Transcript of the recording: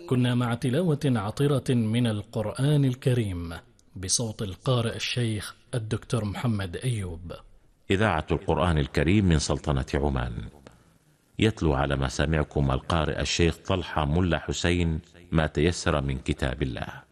كنا مع تلاوة عطرة من القرآن الكريم بصوت القارئ الشيخ الدكتور محمد أيوب. إذاعة القرآن الكريم من سلطنة عمان. يتلو على مسامعكم القارئ الشيخ طلحة ملا حسين ما تيسر من كتاب الله.